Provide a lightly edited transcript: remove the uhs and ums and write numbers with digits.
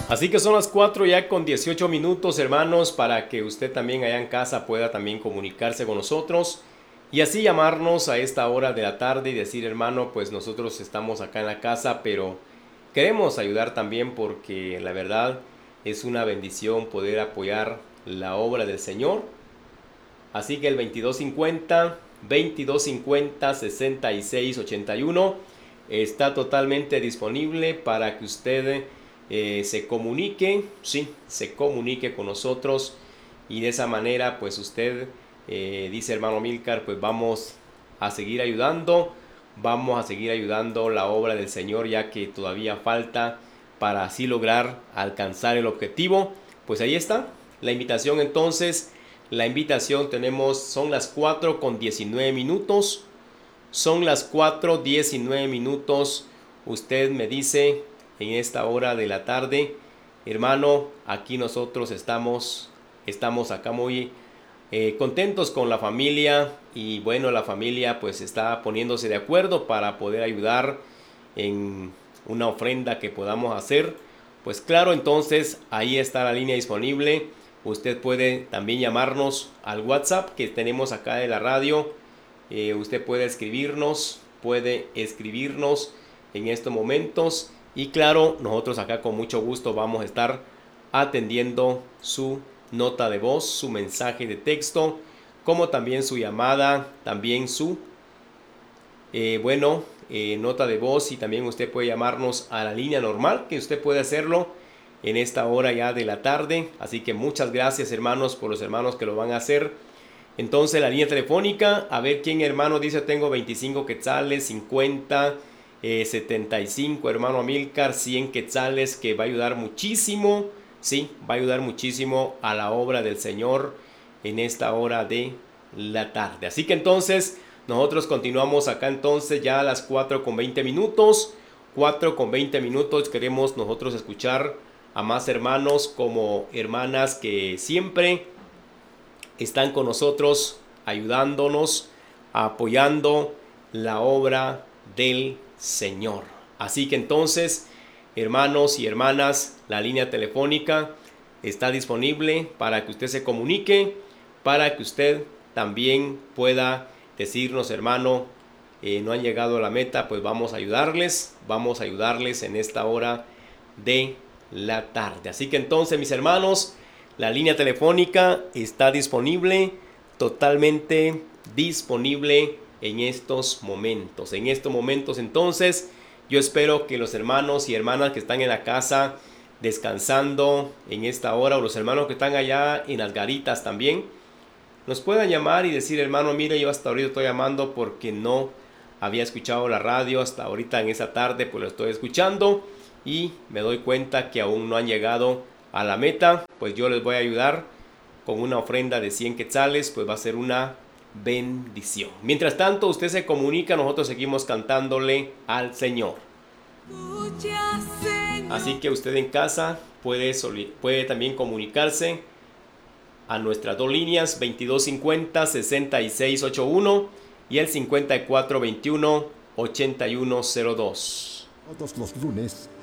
Así que son las 4 ya con 18 minutos, hermanos, para que usted también allá en casa pueda también comunicarse con nosotros y así llamarnos a esta hora de la tarde y decir, hermano, pues nosotros estamos acá en la casa, pero queremos ayudar también porque la verdad es una bendición poder apoyar la obra del Señor. Así que el 2250 está totalmente disponible para que usted se comunique, sí, se comunique con nosotros y de esa manera pues usted dice, hermano Milcar, pues vamos a seguir ayudando la obra del Señor, ya que todavía falta para así lograr alcanzar el objetivo. Pues ahí está la invitación. Entonces la invitación son las 4 con 19 minutos. Son las 4:19 minutos. Usted me dice en esta hora de la tarde, hermano, aquí nosotros estamos acá muy contentos con la familia y bueno, la familia pues está poniéndose de acuerdo para poder ayudar en una ofrenda que podamos hacer. Pues claro, entonces ahí está la línea disponible. Usted puede también llamarnos al WhatsApp que tenemos acá de la radio. Usted puede escribirnos en estos momentos y claro, nosotros acá con mucho gusto vamos a estar atendiendo su nota de voz, su mensaje de texto, como también su llamada, también su nota de voz, y también usted puede llamarnos a la línea normal, que usted puede hacerlo en esta hora ya de la tarde. Así que muchas gracias, hermanos, por los hermanos que lo van a hacer. Entonces la línea telefónica, a ver quién, hermano, dice tengo 25 quetzales, 50, 75, hermano Amílcar, 100 quetzales, que va a ayudar muchísimo, sí, va a ayudar muchísimo a la obra del Señor en esta hora de la tarde. Así que entonces nosotros continuamos acá entonces ya a las 4 con 20 minutos, 4 con 20 minutos, queremos nosotros escuchar a más hermanos como hermanas que siempre están con nosotros, ayudándonos, apoyando la obra del Señor. Así que entonces, hermanos y hermanas, la línea telefónica está disponible para que usted se comunique, para que usted también pueda decirnos, hermano, no han llegado a la meta, pues vamos a ayudarles en esta hora de la tarde. Así que entonces, mis hermanos, la línea telefónica está disponible, totalmente disponible en estos momentos. En estos momentos, entonces, yo espero que los hermanos y hermanas que están en la casa descansando en esta hora, o los hermanos que están allá en las garitas también, nos puedan llamar y decir, hermano, mire, yo hasta ahorita estoy llamando porque no había escuchado la radio, hasta ahorita en esa tarde pues lo estoy escuchando y me doy cuenta que aún no han llegado a la meta. Pues yo les voy a ayudar con una ofrenda de 100 quetzales, pues va a ser una bendición. Mientras tanto, usted se comunica, nosotros seguimos cantándole al Señor. Así que usted en casa puede también comunicarse a nuestras dos líneas, 2250-6681 y el 5421-8102. Todos los lunes